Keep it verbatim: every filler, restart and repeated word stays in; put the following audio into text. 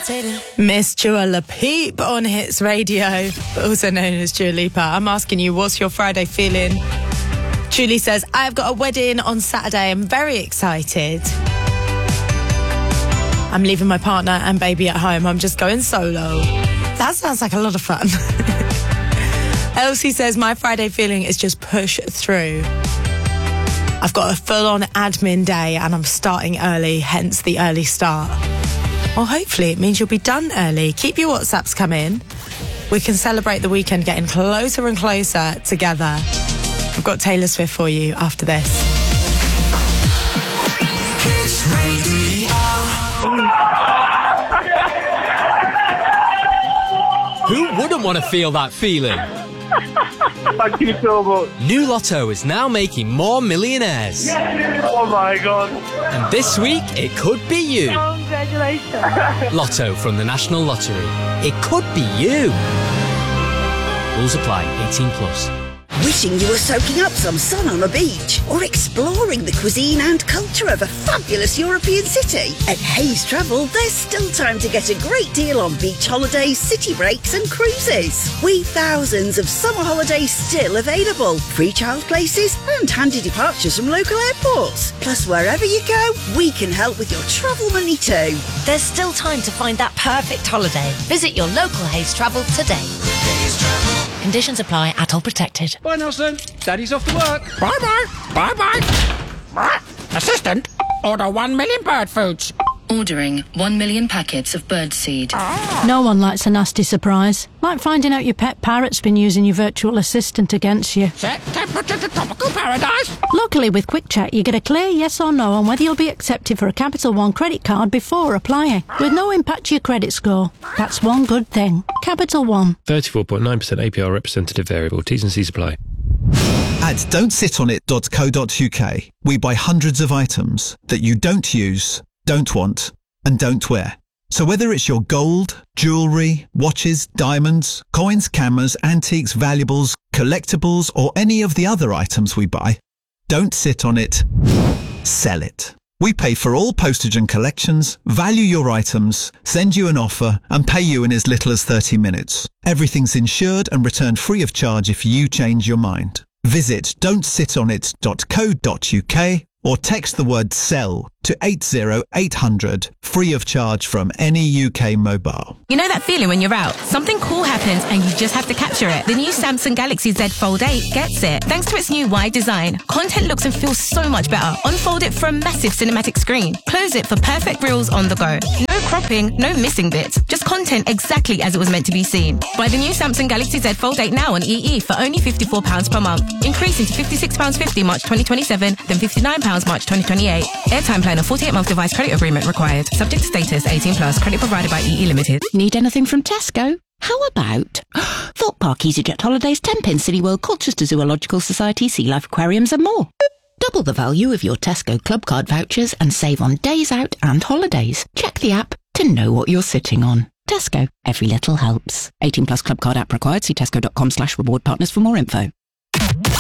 Miss Dua Lipa on Hits Radio, also known as Dua Lipa. I'm asking you, what's your Friday feeling? Julie says, I've got a wedding on Saturday. I'm very excited. I'm leaving my partner and baby at home. I'm just going solo. That sounds like a lot of fun. Elsie says, my Friday feeling is just push through. I've got a full-on admin day and I'm starting early, hence the early start. Well, hopefully it means you'll be done early. Keep your WhatsApps coming. We can celebrate the weekend getting closer and closer together. I've got Taylor Swift for you after this. Kiss Radio. Who wouldn't want to feel that feeling? Thank you so much. New Lotto is now making more millionaires. Yes. Oh my God. And this week, it could be you. Congratulations. Lotto from the National Lottery. It could be you. Rules apply. eighteen plus. Wishing you were soaking up some sun on a beach or exploring the cuisine and culture of a fabulous European city? At Hayes Travel, there's still time to get a great deal on beach holidays, city breaks and cruises. We've thousands of summer holidays still available, free child places and handy departures from local airports. Plus, wherever you go, we can help with your travel money too. There's still time to find that perfect holiday. Visit your local Hayes Travel today. Hayes Travel. Conditions apply. Atoll protected. Bye, Nelson. Daddy's off to work. Bye-bye. Bye-bye. Assistant, order one million bird foods. Ordering one million packets of birdseed. Ah. No one likes a nasty surprise. Like finding out your pet parrot's been using your virtual assistant against you. Set temperature to tropical paradise. Luckily, with Quick Check, you get a clear yes or no on whether you'll be accepted for a Capital One credit card before applying, with no impact to your credit score. That's one good thing. Capital One. thirty-four point nine percent A P R representative variable. T's and C's apply. At don't sit on it dot co dot uk, we buy hundreds of items that you don't use, don't want, and don't wear. So whether it's your gold, jewellery, watches, diamonds, coins, cameras, antiques, valuables, collectibles, or any of the other items we buy, don't sit on it, sell it. We pay for all postage and collections, value your items, send you an offer, and pay you in as little as thirty minutes. Everything's insured and returned free of charge if you change your mind. Visit don't sit on it dot co dot uk or text the word SELL to eight zero eight hundred, free of charge from any U K mobile. You know that feeling when you're out? Something cool happens and you just have to capture it. The new Samsung Galaxy Z Fold eight gets it. Thanks to its new wide design, content looks and feels so much better. Unfold it for a massive cinematic screen. Close it for perfect reels on the go. No cropping, no missing bits. Just content exactly as it was meant to be seen. Buy the new Samsung Galaxy Z Fold eight now on E E for only fifty-four pounds per month. Increasing to fifty-six pounds fifty March twenty twenty-seven, then fifty-nine pounds March twenty twenty-eight. Airtime plan of forty-eight month device credit agreement required. Subject to status, eighteen plus. Credit provided by E E Limited. Need anything from Tesco? How about Thought Park EasyJet Holidays, Tenpin, Cityworld, Colchester Zoological Society, Sea Life Aquariums and more. Double the value of your Tesco Club Card vouchers and save on days out and holidays. Check the app to know what you're sitting on. Tesco. Every little helps. eighteen plus Club Card app required. See tesco dot com slash reward partners for more info.